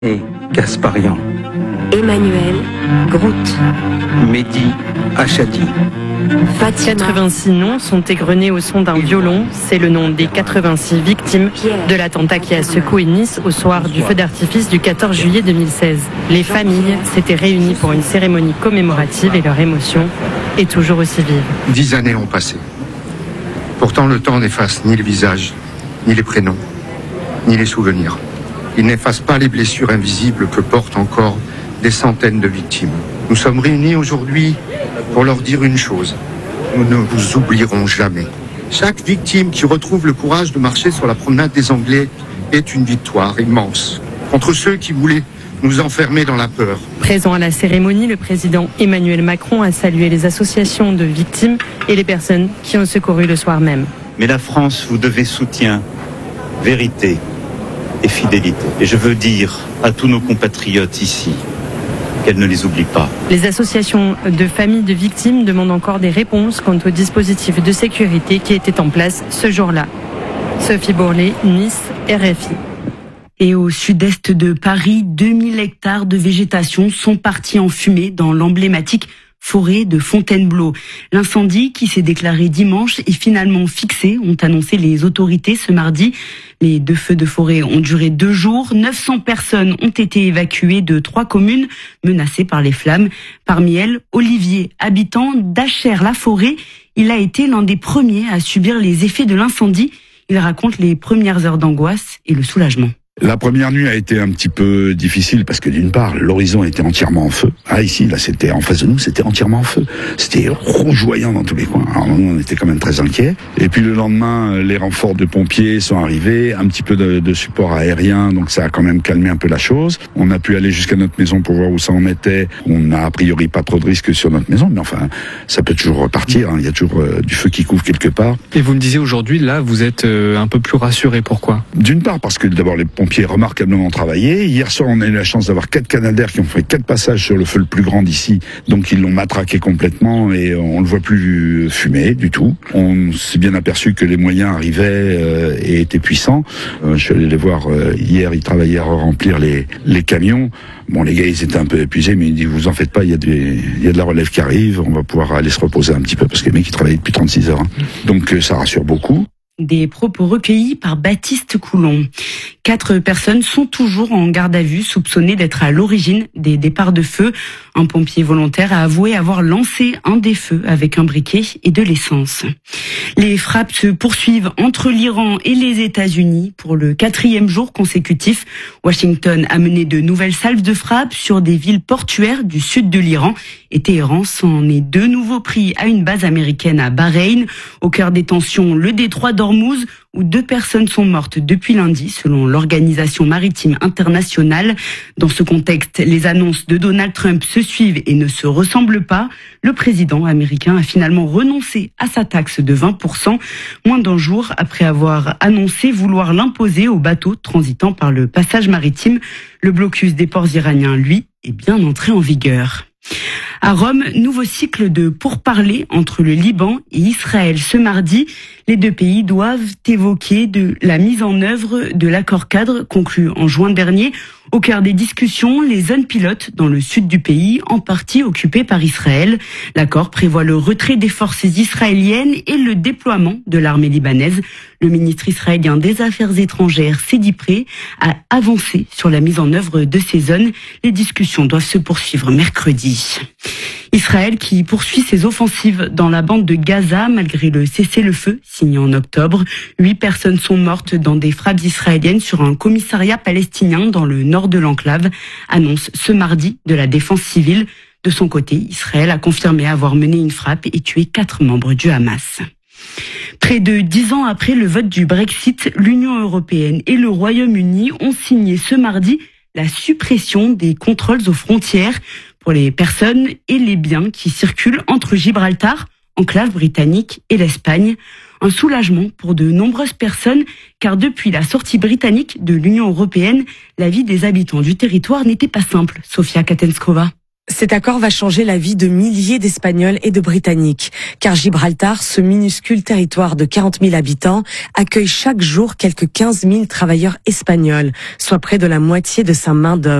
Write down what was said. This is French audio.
et Gasparian, Emmanuel Grout, Mehdi Achati. 86 noms sont égrenés au son d'un violon. C'est le nom des 86 victimes de l'attentat qui a secoué Nice au soir du feu d'artifice du 14 juillet 2016. Les familles s'étaient réunies pour une cérémonie commémorative et leur émotion est toujours aussi vive. 10 années ont passé. Pourtant, le temps n'efface ni les visages, ni les prénoms, ni les souvenirs. Il n'efface pas les blessures invisibles que portent encore des centaines de victimes. Nous sommes réunis aujourd'hui pour leur dire une chose. Nous ne vous oublierons jamais. Chaque victime qui retrouve le courage de marcher sur la promenade des Anglais est une victoire immense contre ceux qui voulaient nous enfermer dans la peur. Présent à la cérémonie, le président Emmanuel Macron a salué les associations de victimes et les personnes qui ont secouru le soir même. Mais la France vous devait soutien, vérité et fidélité. Et je veux dire à tous nos compatriotes ici qu'elle ne les oublie pas. Les associations de familles de victimes demandent encore des réponses quant au dispositif de sécurité qui était en place ce jour-là. Sophie Bourlet, Nice, RFI. Et au sud-est de Paris, 2000 hectares de végétation sont partis en fumée dans l'emblématique forêt de Fontainebleau. L'incendie qui s'est déclaré dimanche est finalement fixé, ont annoncé les autorités ce mardi. Les deux feux de forêt ont duré 2 jours. 900 personnes ont été évacuées de 3 communes menacées par les flammes. Parmi elles, Olivier, habitant d'Achères-la-Forêt. Il a été l'un des premiers à subir les effets de l'incendie. Il raconte les premières heures d'angoisse et le soulagement. La première nuit a été un petit peu difficile parce que d'une part, l'horizon était entièrement en feu. Ah, ici, là, c'était en face de nous, c'était entièrement en feu. C'était rougeoyant dans tous les coins. Alors nous, on était quand même très inquiets. Et puis le lendemain, les renforts de pompiers sont arrivés, un petit peu de support aérien, donc ça a quand même calmé un peu la chose. On a pu aller jusqu'à notre maison pour voir où ça en était. On n'a a priori pas trop de risques sur notre maison, mais enfin, ça peut toujours repartir. Il y a toujours du feu qui couvre quelque part. Et vous me disiez aujourd'hui, là, vous êtes un peu plus rassuré. Pourquoi ? D'une part, parce que d'abord, les pompiers remarquablement travaillé. Hier soir, on a eu la chance d'avoir 4 Canadair qui ont fait 4 passages sur le feu le plus grand d'ici. Donc ils l'ont matraqué complètement et on le voit plus fumer du tout. On s'est bien aperçu que les moyens arrivaient et étaient puissants. Je suis allé les voir hier, ils travaillaient à remplir les camions. Bon, les gars, ils étaient un peu épuisés, mais ils disent, vous en faites pas, il y a de la relève qui arrive, on va pouvoir aller se reposer un petit peu parce que les mecs, ils travaillent depuis 36 heures. Donc ça rassure beaucoup. Des propos recueillis par Baptiste Coulon. 4 personnes sont toujours en garde à vue, soupçonnées d'être à l'origine des départs de feu. Un pompier volontaire a avoué avoir lancé un des feux avec un briquet et de l'essence. Les frappes se poursuivent entre l'Iran et les États-Unis pour le 4e jour consécutif. Washington a mené de nouvelles salves de frappes sur des villes portuaires du sud de l'Iran et Téhéran s'en est de nouveau pris à une base américaine à Bahreïn. Au cœur des tensions, le détroit d'Ormuz, où 2 personnes sont mortes depuis lundi, selon l'Organisation maritime internationale. Dans ce contexte, les annonces de Donald Trump se suivent et ne se ressemblent pas. Le président américain a finalement renoncé à sa taxe de 20%, moins d'1 jour après avoir annoncé vouloir l'imposer aux bateaux transitant par le passage maritime. Le blocus des ports iraniens, lui, est bien entré en vigueur. À Rome, nouveau cycle de pourparlers entre le Liban et Israël. Ce mardi, les 2 pays doivent évoquer de la mise en œuvre de l'accord cadre conclu en juin dernier. Au cœur des discussions, les zones pilotes dans le sud du pays, en partie occupées par Israël. L'accord prévoit le retrait des forces israéliennes et le déploiement de l'armée libanaise. Le ministre israélien des Affaires étrangères, Sedi Pré, a avancé sur la mise en œuvre de ces zones. Les discussions doivent se poursuivre mercredi. Israël qui poursuit ses offensives dans la bande de Gaza malgré le cessez-le-feu signé en octobre. 8 personnes sont mortes dans des frappes israéliennes sur un commissariat palestinien dans le nord de l'enclave, annonce ce mardi de la défense civile. De son côté, Israël a confirmé avoir mené une frappe et tué 4 membres du Hamas. Près de 10 ans après le vote du Brexit, l'Union européenne et le Royaume-Uni ont signé ce mardi la suppression des contrôles aux frontières pour les personnes et les biens qui circulent entre Gibraltar, enclave britannique, et l'Espagne. Un soulagement pour de nombreuses personnes, car depuis la sortie britannique de l'Union européenne, la vie des habitants du territoire n'était pas simple. Sofia Katenskova. Cet accord va changer la vie de milliers d'Espagnols et de Britanniques, car Gibraltar, ce minuscule territoire de 40 000 habitants, accueille chaque jour quelques 15 000 travailleurs espagnols, soit près de la moitié de sa main-d'œuvre.